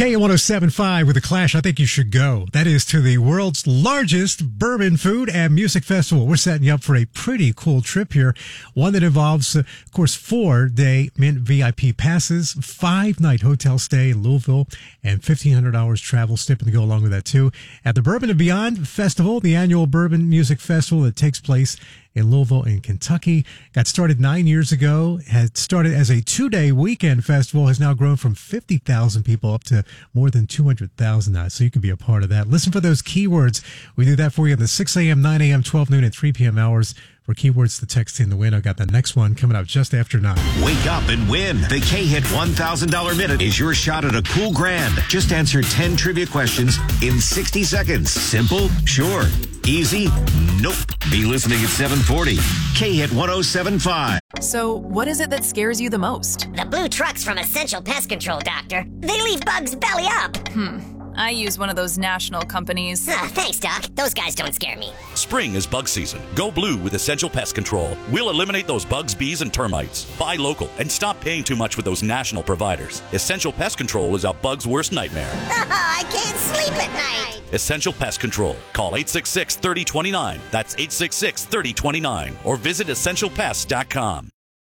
K107.5 with The Clash. I think you should go. That is to the world's largest bourbon food and music festival. We're setting you up for a pretty cool trip here. One that involves, of course, 4-day Mint VIP passes, 5-night hotel stay in Louisville, and $1,500 travel stipend to go along with that, too. At the Bourbon and Beyond Festival, the annual bourbon music festival that takes place in Louisville in Kentucky. Got started 9 years ago, had started as a 2-day weekend festival, has now grown from 50,000 people up to more than 200,000 now, so you can be a part of that. Listen for those keywords. We do that for you in the 6 a.m., 9 a.m., 12 noon, and 3 p.m. hours. For keywords to text in the win. I've got the next one coming up just after 9. Wake up and win. The K-Hit $1,000 Minute is your shot at a cool grand. Just answer 10 trivia questions in 60 seconds. Simple? Sure. Easy? Nope. Be listening at 740. K-Hit 107.5. So, what is it that scares you the most? The blue trucks from Essential Pest Control, Doctor. They leave bugs belly up. I use one of those national companies. Thanks, Doc. Those guys don't scare me. Spring is bug season. Go blue with Essential Pest Control. We'll eliminate those bugs, bees, and termites. Buy local and stop paying too much with those national providers. Essential Pest Control is a bug's worst nightmare. I can't sleep at night. Essential Pest Control. Call 866-3029. That's 866-3029. Or visit essentialpest.com.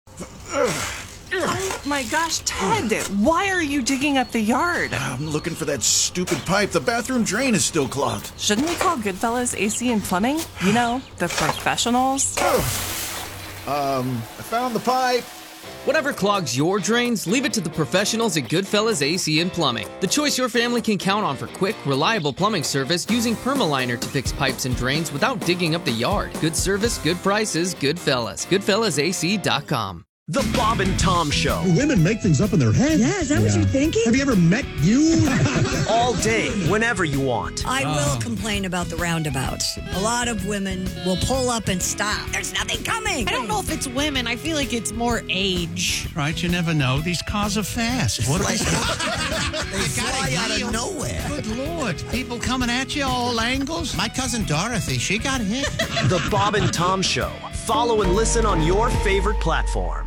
Oh my gosh, Ted, why are you digging up the yard? I'm looking for that stupid pipe. The bathroom drain is still clogged. Shouldn't we call Goodfellas AC and Plumbing? You know, the professionals? I found the pipe. Whatever clogs your drains, leave it to the professionals at Goodfellas AC and Plumbing. The choice your family can count on for quick, reliable plumbing service using Permaliner to fix pipes and drains without digging up the yard. Good service, good prices, Goodfellas. GoodfellasAC.com. The Bob and Tom Show. Women make things up in their head. Yeah, is that what you're thinking? Have you ever met you? All day, whenever you want. I will complain about the roundabouts. A lot of women will pull up and stop. There's nothing coming. I don't know if it's women. I feel like it's more age. Right, you never know. These cars are fast. What They fly out of nowhere. Good Lord. People coming at you all angles. My cousin Dorothy, she got hit. The Bob and Tom Show. Follow and listen on your favorite platform.